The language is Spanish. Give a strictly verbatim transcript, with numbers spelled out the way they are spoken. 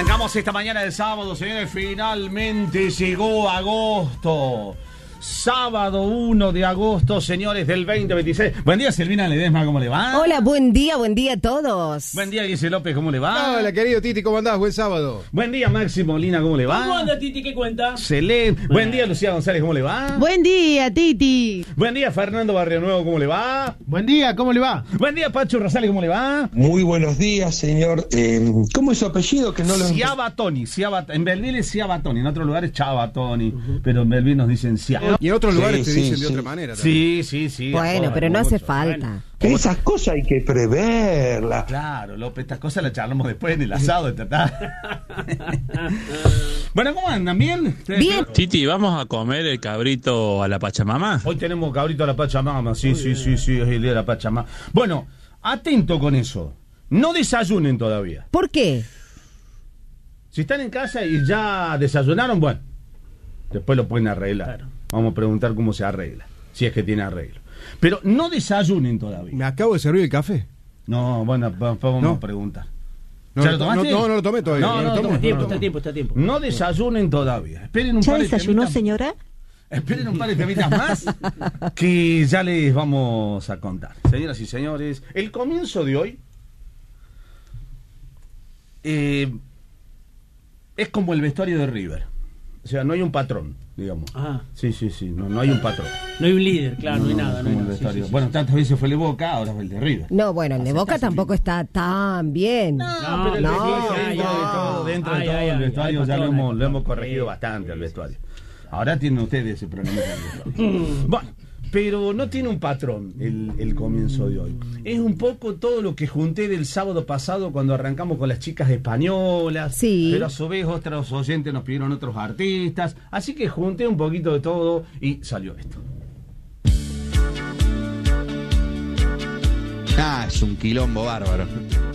Arrancamos esta mañana de sábado, señores. Finalmente llegó agosto. Sábado uno de agosto, señores, del veinte veintiséis. Buen día, Silvina Ledesma, ¿cómo le va? Hola, buen día, buen día a todos. Buen día, Guise López, ¿cómo le va? Hola, querido Titi, ¿cómo andás? Buen sábado. Buen día, Maxi Molina, ¿cómo le va? ¿Cómo anda, Titi? ¿Qué cuenta? Excelente. Buen día, Lucía González, ¿cómo le va? Buen día, Titi. Buen día, Fernando Barrionuevo, ¿cómo le va? Buen día, ¿cómo le va? Buen día, Pacho Rosales, ¿cómo le va? Muy buenos días, señor. Eh, ¿Cómo es su apellido? Que no lo Ciabatoni, Ciabat- en Belville es Ciabatoni, en otros lugares Chabatoni, uh-huh. Pero en Belville nos dicen Ciabatoni. Y en otros lugares Sí, te sí, dicen sí. de otra manera también. Sí, sí, sí. Bueno, joder, pero no hace mucho. falta. Esas cosas hay que preverlas. Claro, López, estas cosas las charlamos después en el asado de tratar. Bueno, ¿cómo andan? ¿Bien? Bien. Titi, ¿vamos a comer el cabrito a la Pachamama? Hoy tenemos cabrito a la Pachamama, sí, sí, sí, sí, es el día de la Pachamama. Bueno, atento con eso. No desayunen todavía. ¿Por qué? Si están en casa y ya desayunaron, bueno, después lo pueden arreglar. Claro. Vamos a preguntar cómo se arregla, si es que tiene arreglo. Pero no desayunen todavía. Me acabo de servir el café. No, bueno, va- vamos No. a preguntar. No, ¿Ya no, lo tomaste? no, no, no lo tomé todavía. No, No, no, lo tomo, no, Está a tiempo, no, está a no. tiempo, está a tiempo. No desayunen todavía. Esperen un ¿Ya par de desayunó, temitas- señora? Esperen un par de temitas más que ya les vamos a contar. Señoras y señores, el comienzo de hoy eh, es como el vestuario de River. O sea, no hay un patrón, digamos. Ajá. Sí, sí, sí, no, no hay un patrón. No hay un líder, claro, no, hay nada. No hay como el nada. Sí, vestuario. sí, sí. Bueno, tantas veces fue el de Boca, ahora es el de River. No, bueno, el de Así Boca está tampoco está tan bien. No, No, pero el no, vestuario, ay, dentro de ay, todo, dentro de ay, todo ay, el ay, vestuario hay ya lo patrón, hemos, hay lo hemos patrón. corregido Sí, bastante sí, al sí, vestuario. Ahora tienen ustedes ese problema con el vestuario. Bueno, pero no tiene un patrón el, el comienzo de hoy. Es un poco todo lo que junté del sábado pasado cuando arrancamos con las chicas españolas. Sí. Pero a su vez otros oyentes nos pidieron otros artistas. Así que junté un poquito de todo y salió esto. Ah, es un quilombo bárbaro.